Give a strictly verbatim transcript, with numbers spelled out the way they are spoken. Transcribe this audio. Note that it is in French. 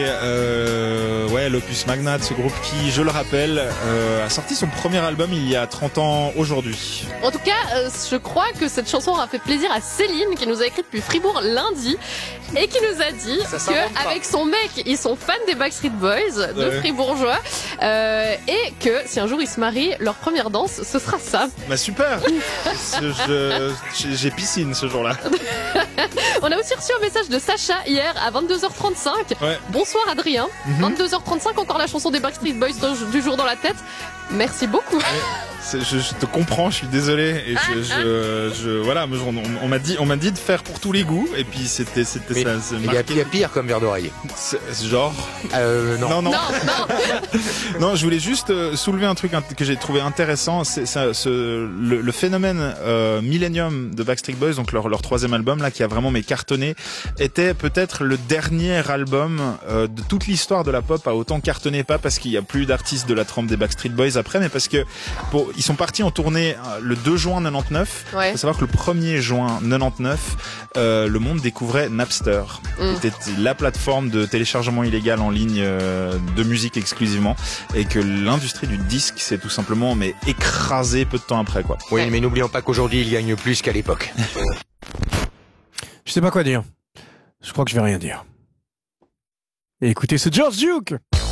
Euh, ouais, l'Opus Magnat, ce groupe qui, je le rappelle, euh, a sorti son premier album il y a trente ans aujourd'hui. En tout cas, euh, je crois que cette chanson aura fait plaisir à Céline qui nous a écrit depuis Fribourg lundi et qui nous a dit qu'avec son mec, ils sont fans des Backstreet Boys, de ouais. Fribourgeois, euh, et que si un jour ils se marient, leur première danse, ce sera ça. Bah super. je, je, J'ai piscine ce jour-là. On a aussi reçu un message de Sacha hier à vingt-deux heures trente-cinq. Ouais. Bonsoir Adrien. Mm-hmm. vingt-deux heures trente-cinq, encore la chanson des Backstreet Boys du jour dans la tête. Merci beaucoup. Ouais. Je, je te comprends, je suis désolé. Et je, je, je, voilà, on, on m'a dit, on m'a dit de faire pour tous les goûts. Et puis c'était, c'était mais ça. Il y, y a pire comme verre d'oreille. Genre. Euh, non. Non, non. Non, non. Non, je voulais juste soulever un truc que j'ai trouvé intéressant. C'est ça, ce, le, le phénomène euh, Millennium de Backstreet Boys, donc leur, leur troisième album là, qui a vraiment mais cartonné, était peut-être le dernier album euh, de toute l'histoire de la pop à autant cartonner, pas parce qu'il y a plus d'artistes de la trempe des Backstreet Boys après, mais parce que pour, ils sont partis en tournée le deux juin quatre-vingt-dix-neuf. Il ouais. faut savoir que le premier juin quatre-vingt-dix-neuf, euh, le monde découvrait Napster. Mm. C'était la plateforme de téléchargement illégal en ligne euh, de musique exclusivement, et que l'industrie du disque s'est tout simplement mais écrasée peu de temps après, quoi. Oui, mais n'oublions pas qu'aujourd'hui, il gagne plus qu'à l'époque. Je sais pas quoi dire. Je crois que je vais rien dire. Et écoutez ce George Duke.